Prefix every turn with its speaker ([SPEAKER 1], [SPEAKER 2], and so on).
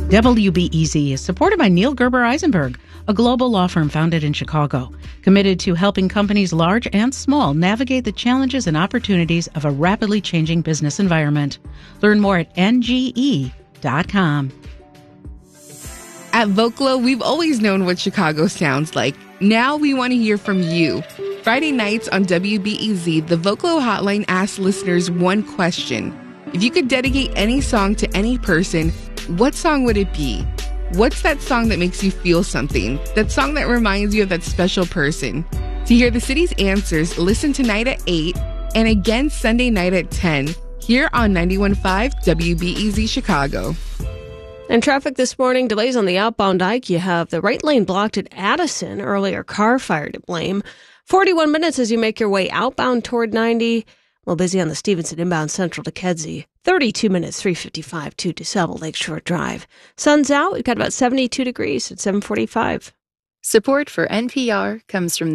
[SPEAKER 1] WBEZ is supported by Neil Gerber Eisenberg, a global law firm founded in Chicago, committed to helping companies large and small navigate the challenges and opportunities of a rapidly changing business environment. Learn more at NGE.com.
[SPEAKER 2] At Vocalo, we've always known what Chicago sounds like. Now we want to hear from you. Friday nights on WBEZ, the Vocalo Hotline asks listeners one question. If you could dedicate any song to any person, what song would it be? What's that song that makes you feel something? That song that reminds you of that special person? To hear the city's answers, listen tonight at 8 and again Sunday night at 10 here on 91.5 WBEZ Chicago.
[SPEAKER 3] And traffic this morning, delays on the outbound Ike. You have the right lane blocked at Addison. Earlier car fire to blame. 41 minutes as you make your way outbound toward 90. Well, busy on the Stevenson inbound central to Kedzie. 32 minutes, 3:55 to DeSable Lakeshore Drive. Sun's out. We've got about 72 degrees at 7:45.
[SPEAKER 4] Support for NPR comes from